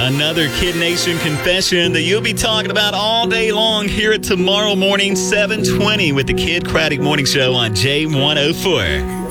Another Kid Nation confession that you'll be talking about all day long here at tomorrow morning, 7:20 with the Kid Craddock Morning Show on J104.